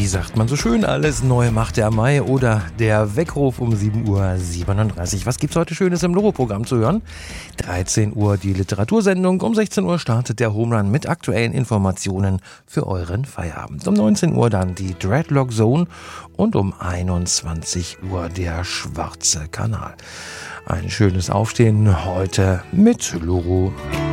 sagt man so schön, alles neu macht der Mai oder der Weckruf um 7:37 Uhr. Was gibt's heute Schönes im Loro-Programm zu hören? 13 Uhr die Literatursendung, um 16 Uhr startet der Home Run mit aktuellen Informationen für euren Feierabend. Um 19 Uhr dann die Dreadlock Zone und um 21 Uhr der Schwarze Kanal. Ein schönes Aufstehen heute mit Loro.